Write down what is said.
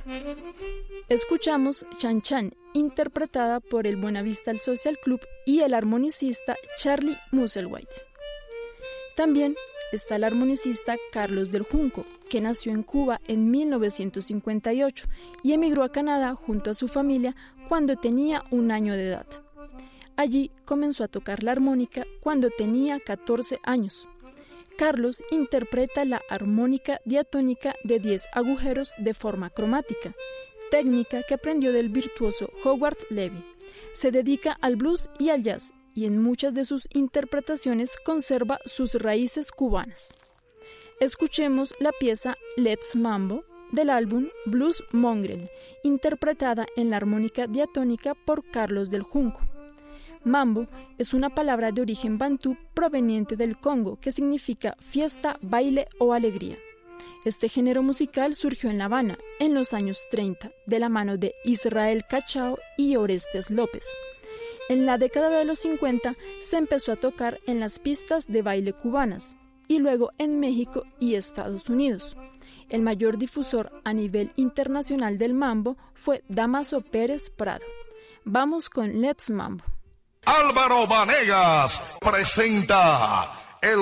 Escuchamos Chan Chan, interpretada por el Buenavista Social Club y el armonicista Charlie Musselwhite. También está el armonicista Carlos del Junco, que nació en Cuba en 1958 y emigró a Canadá junto a su familia cuando tenía 1 año de edad. Allí comenzó a tocar la armónica cuando tenía 14 años. Carlos interpreta la armónica diatónica de 10 agujeros de forma cromática, técnica que aprendió del virtuoso Howard Levy. Se dedica al blues y al jazz, y en muchas de sus interpretaciones conserva sus raíces cubanas. Escuchemos la pieza Let's Mambo del álbum Blues Mongrel, interpretada en la armónica diatónica por Carlos del Junco. Mambo es una palabra de origen bantú proveniente del Congo que significa fiesta, baile o alegría. Este género musical surgió en La Habana en los años 30 de la mano de Israel Cachao y Orestes López. En la década de los 50 se empezó a tocar en las pistas de baile cubanas y luego en México y Estados Unidos. El mayor difusor a nivel internacional del mambo fue Damaso Pérez Prado. Vamos con Let's Mambo. Álvaro Vanegas presenta